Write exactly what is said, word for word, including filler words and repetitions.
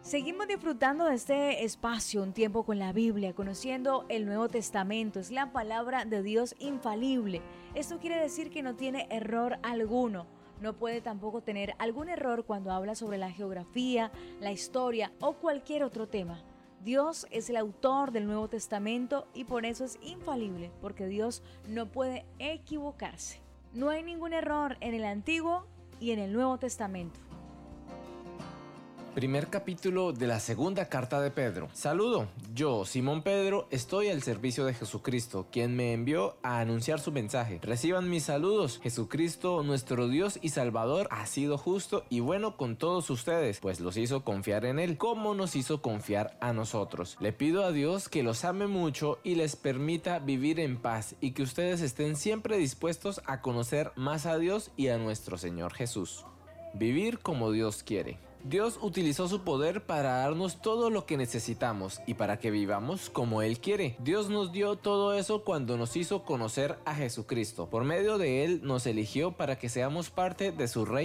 Seguimos disfrutando de este espacio, un tiempo con la Biblia, conociendo el Nuevo Testamento. Es la palabra de Dios infalible. Esto quiere decir que no tiene error alguno. No puede tampoco tener algún error cuando habla sobre la geografía, la historia o cualquier otro tema. Dios es el autor del Nuevo Testamento y por eso es infalible, porque Dios no puede equivocarse. No hay ningún error en el Antiguo y en el Nuevo Testamento. Primer capítulo de la segunda carta de Pedro. Saludo, yo, Simón Pedro, estoy al servicio de Jesucristo, quien me envió a anunciar su mensaje. Reciban mis saludos. Jesucristo, nuestro Dios y Salvador, ha sido justo y bueno con todos ustedes, pues los hizo confiar en Él, como nos hizo confiar a nosotros. Le pido a Dios que los ame mucho y les permita vivir en paz y que ustedes estén siempre dispuestos a conocer más a Dios y a nuestro Señor Jesús. Vivir como Dios quiere. Dios utilizó su poder para darnos todo lo que necesitamos y para que vivamos como Él quiere. Dios nos dio todo eso cuando nos hizo conocer a Jesucristo. Por medio de Él nos eligió para que seamos parte de su reino